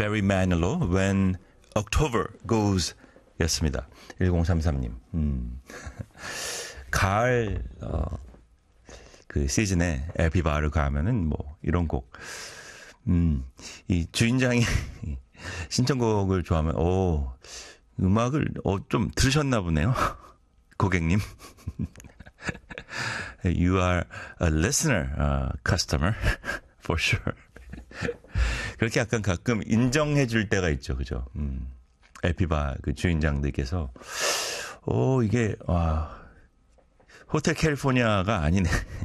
Barry Manilow, When October Goes 였습니다. 1033님. 가을, 그 시즌에 에피바를 가면은 뭐, 이런 곡. 이 주인장이 신청곡을 좋아하면, 음악을, 좀 들으셨나 보네요. 고객님. You are a listener, customer, for sure. 그렇게 약간 가끔 인정해 줄 때가 있죠. 그죠? 에피바 그 주인장들께서, 이게, 호텔 캘리포니아가 아니네.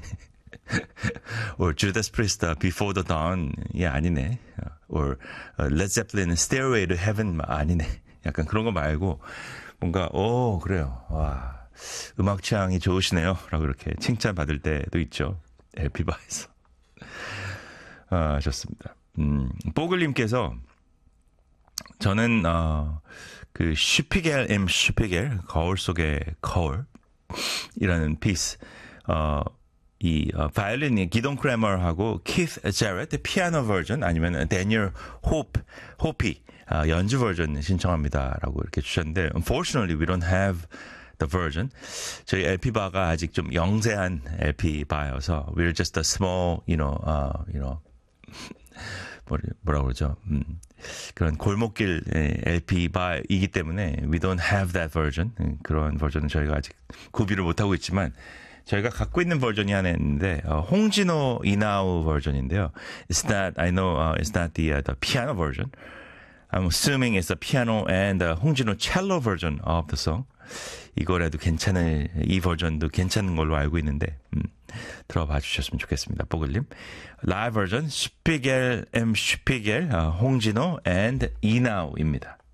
or Judas Priest, Before the Dawn이 아니네. or Led Zeppelin, Stairway to Heaven 아니네. 약간 그런 거 말고, 뭔가, 그래요. 와. 음악 취향이 좋으시네요. 라고 이렇게 칭찬받을 때도 있죠. 에피바에서. 좋습니다. 뽀글님께서, 저는, 그, 슈피겔 M. 슈피겔, 거울 속의 거울이라는 피스, 바이올린이 기동 크래머하고 키스 제렛 피아노 버전 아니면 데니얼 호피, 연주 버전 신청합니다라고 이렇게 주셨는데, unfortunately we don't have the version. 저희 LP바가 아직 좀 영세한 LP바여서 we're just a small, 뭐라고 그러죠? 그런 골목길 LP바이기 때문에 we don't have that version. 그런 버전은 저희가 아직 구비를 못하고 있지만 저희가 갖고 있는 버전이 하나 있는데 홍진호 이나우 버전인데요. I know it's not the piano version. I'm assuming it's the piano and the 홍진호 cello version of the song. 이거라도 이 버전도 괜찮은 걸로 알고 있는데 들어봐 주셨으면 좋겠습니다. 뽀글님. 라이브 버전 슈피겔 M. 슈피겔 홍진호 and 이나우입니다.